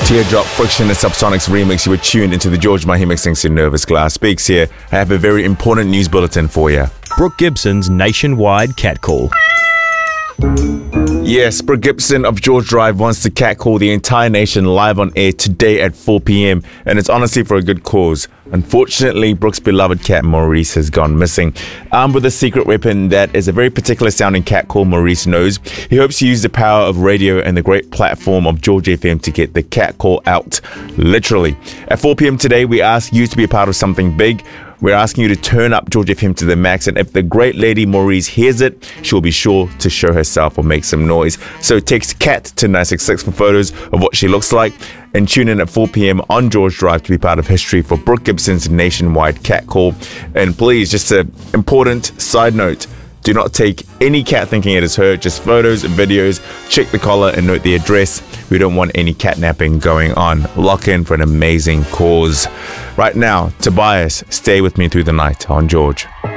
Teardrop, Friction and Subsonic's remix. You were tuned into the George Mahi mixing to Nervous Glass Speaks here. I have a very important news bulletin for you. Brooke Gibson's nationwide catcall. Yes, Brooke Gibson of George Drive wants to catcall the entire nation live on air today at 4 p.m. and it's honestly for a good cause. Unfortunately, Brooke's beloved cat Maurice has gone missing. Armed with a secret weapon that is a very particular sounding cat call Maurice knows, he hopes to use the power of radio and the great platform of George FM to get the cat call out, literally. At 4 p.m. today, we ask you to be a part of something big. We're asking you to turn up George FM to the max, and if the great lady Maurice hears it, she'll be sure to show herself or make some noise. So text CAT to 966 for photos of what she looks like, and tune in at 4 p.m. on George Drive to be part of history for Brooke Gibson's nationwide cat call. And please, just an important side note, do not take any cat thinking it is her, just photos and videos. Check the collar and note the address. We don't want any catnapping going on. Lock in for an amazing cause. Right now, Tobias, stay with me through the night on George.